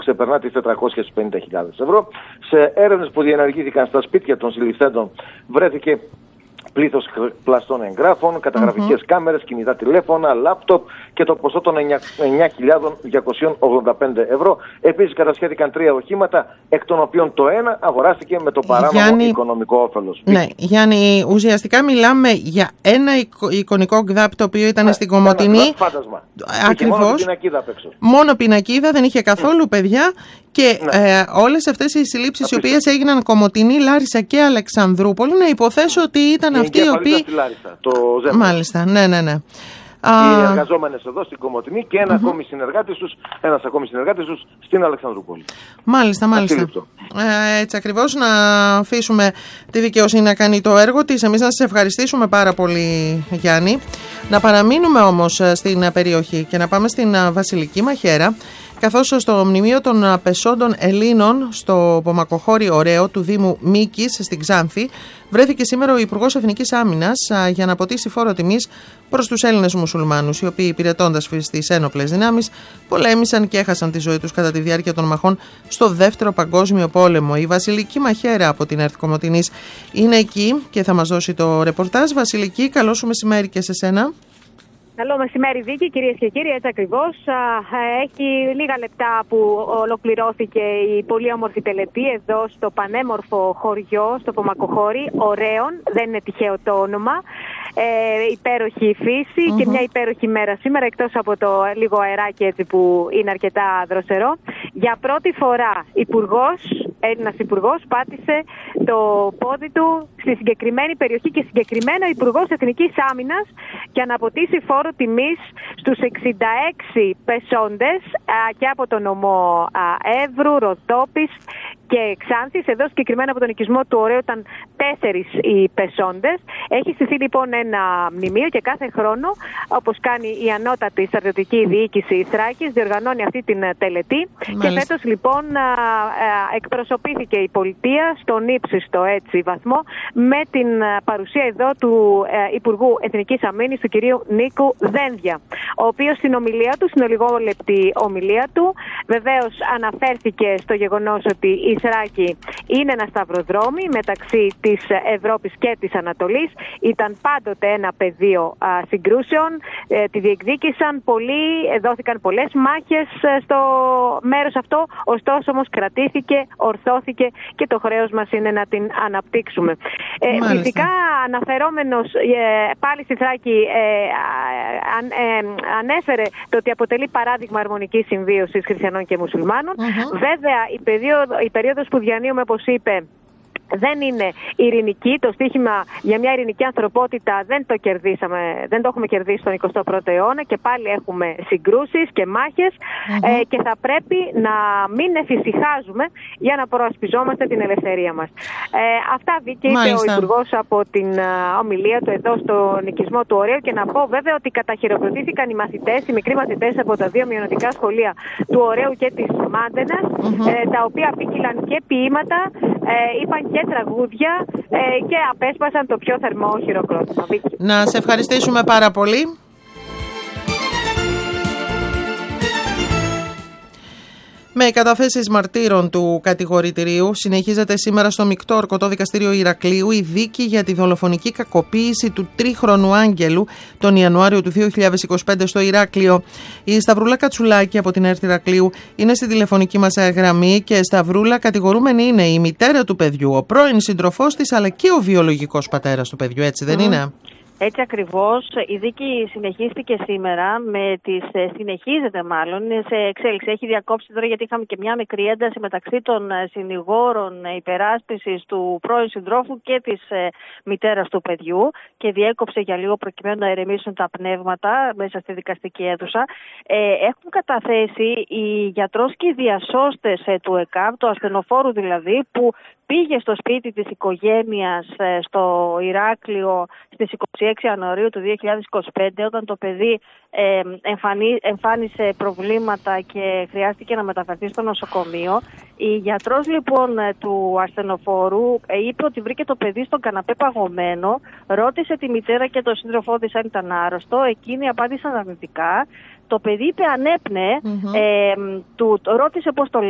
ξεπερνά τις 450.000 ευρώ. Σε έρευνες που διενεργήθηκαν στα σπίτια των συλληφθέντων βρέθηκε πλήθος πλαστών εγγράφων, καταγραφικές κάμερες, κινητά τηλέφωνα, λάπτοπ και το ποσό των 9.285 ευρώ. Επίσης κατασχέθηκαν 3 οχήματα, εκ των οποίων το ένα αγοράστηκε με το παράνομο οικονομικό όφελος. Ναι, Γιάννη, ουσιαστικά μιλάμε για ένα εικονικό γκδάπ το οποίο ήταν στην Κομοτηνή. Ένα φάντασμα. Ακριβώς. Μόνο πινακίδα απ' έξω. Μόνο πινακίδα, δεν είχε καθόλου παιδιά. Και όλες αυτές οι συλλήψεις οι οποίες έγιναν Κομοτηνή, Λάρισα και Αλεξανδρούπολη, να υποθέσω ότι ήταν αυτοί οι οποίοι. Μάλιστα, ναι. Οι εργαζόμενες εδώ στην Κομοτηνή και ένας ακόμη συνεργάτης τους στην Αλεξανδρούπολη. Μάλιστα. Έτσι ακριβώς, να αφήσουμε τη δικαιοσύνη να κάνει το έργο της. Εμείς να σας ευχαριστήσουμε πάρα πολύ, Γιάννη. Να παραμείνουμε όμως στην περιοχή και να πάμε στην Βασιλική Μαχαίρα, καθώς στο μνημείο των πεσόντων Ελλήνων στο Πομακοχώρι Ωραίο του Δήμου Μίκης στην Ξάνθη βρέθηκε σήμερα ο Υπουργός Εθνικής Άμυνας για να αποτίσει φόρο τιμής προς τους Έλληνες μουσουλμάνους, οι οποίοι υπηρετώντας στις ένοπλες δυνάμεις πολέμησαν και έχασαν τη ζωή τους κατά τη διάρκεια των μαχών στο Δεύτερο Παγκόσμιο Πόλεμο. Η Βασιλική Μαχαίρα από την ΕΡΤ Κομοτηνής είναι εκεί και θα μας δώσει το ρεπορτάζ. Βασιλική, καλό σου μεσημέρι και σε σένα. Καλό μεσημέρι, Βίκη, κυρίες και κύριοι, έτσι ακριβώς. Έχει λίγα λεπτά που ολοκληρώθηκε η πολύ όμορφη τελετή εδώ στο πανέμορφο χωριό, στο Πομακοχώρι, Ωραίων, δεν είναι τυχαίο το όνομα. Υπέροχη φύση και μια υπέροχη μέρα σήμερα, εκτός από το λίγο αεράκι έτσι που είναι αρκετά δροσερό. Για πρώτη φορά Έλληνας υπουργός πάτησε το πόδι του στη συγκεκριμένη περιοχή και συγκεκριμένα Υπουργός Εθνικής Άμυνας για να αποτίσει φόρο τιμής στους 66 πεσόντες και από τον νομό Εύρου, Ροδόπης και Ξάνθης. Εδώ συγκεκριμένα από τον οικισμό του Ωραίου ήταν 4 οι πεσόντες. Έχει στηθεί λοιπόν ένα μνημείο και κάθε χρόνο, όπως κάνει η ανώτατη στρατιωτική διοίκηση Θράκης, διοργανώνει αυτή την τελετή. Μάλιστα. Και φέτος λοιπόν εκπροσωπήθηκε η πολιτεία στον ύψιστο έτσι βαθμό με την παρουσία εδώ του Υπουργού Εθνικής Αμήνης, του κυρίου Νίκου Δένδια, ο οποίος στην ομιλία του, στην ολιγόλεπτη ομιλία του, βεβαίως αναφέρθηκε στο γεγονός ότι η Θράκη είναι ένα σταυροδρόμι μεταξύ της Ευρώπης και της Ανατολής. Ήταν πάντοτε ένα πεδίο συγκρούσεων, τη διεκδίκησαν πολλοί, δόθηκαν πολλές μάχες στο μέρος αυτό, ωστόσο όμως κρατήθηκε, ορθώθηκε και το χρέος μας είναι να την αναπτύξουμε. Φυσικά αναφερόμενος πάλι στη Θράκη ανέφερε το ότι αποτελεί παράδειγμα αρμονικής συμβίωσης χριστιανών και μουσουλμάνων. Βέβαια η περίοδος που διανύουμε, όπως είπε, δεν είναι ειρηνική. Το στίχημα για μια ειρηνική ανθρωπότητα δεν το έχουμε κερδίσει στον 21ο αιώνα και πάλι έχουμε συγκρούσεις και μάχες και θα πρέπει να μην εφησυχάζουμε για να προασπιζόμαστε την ελευθερία μας. Αυτά είπε ο Υπουργός από την ομιλία του εδώ στον οικισμό του Ωραίου και να πω βέβαια ότι καταχειροκροτήθηκαν οι μικροί μαθητές από τα 2 μειωνοτικά σχολεία του Ωραίου και της Μάντενας, τα οποία απήγγειλαν και ποίηματα, είπαν και τραγούδια και απέσπασαν το πιο θερμό χειροκρότημα. Να σε ευχαριστήσουμε πάρα πολύ. Με καταθέσεις μαρτύρων του κατηγορητηρίου συνεχίζεται σήμερα στο Μεικτό Ορκωτό Δικαστήριο Ηρακλείου η δίκη για τη δολοφονική κακοποίηση του 3χρονου Άγγελου τον Ιανουάριο του 2025 στο Ηράκλειο. Η Σταυρούλα Κατσουλάκη από την ΕΡΤ Ηρακλείου είναι στη τηλεφωνική μας γραμμή και Σταυρούλα, κατηγορούμενη είναι η μητέρα του παιδιού, ο πρώην σύντροφός της αλλά και ο βιολογικός πατέρας του παιδιού, έτσι δεν είναι? Έτσι ακριβώς. Η δίκη συνεχίστηκε σήμερα, συνεχίζεται μάλλον, είναι σε εξέλιξη. Έχει διακόψει τώρα γιατί είχαμε και μια μικρή ένταση μεταξύ των συνηγόρων υπεράσπισης του πρώην συντρόφου και της μητέρας του παιδιού και διέκοψε για λίγο προκειμένου να ηρεμήσουν τα πνεύματα μέσα στη δικαστική αίθουσα. Έχουν καταθέσει οι γιατρός και οι διασώστες του ΕΚΑΒ, του ασθενοφόρου δηλαδή, που πήγε στο σπίτι της οικογένειας στο Ηράκλειο στις 26 Ιανουαρίου του 2025 όταν το παιδί εμφάνισε προβλήματα και χρειάστηκε να μεταφερθεί στο νοσοκομείο. Η γιατρός λοιπόν του ασθενοφόρου είπε ότι βρήκε το παιδί στον καναπέ παγωμένο, ρώτησε τη μητέρα και τον σύντροφό της αν ήταν άρρωστο, εκείνοι απάντησαν αρνητικά. Το παιδί είπε ανέπνεε, του ρώτησε πώς το